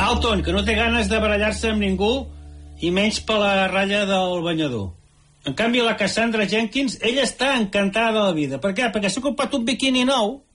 Dalton, que no té ganes de barallar-se amb ningú i menys per la ratlla del banyador. En canvi, la Cassandra Jenkins, ella està encantada de la vida. Per què? Perquè s'ha comprat un biquini nou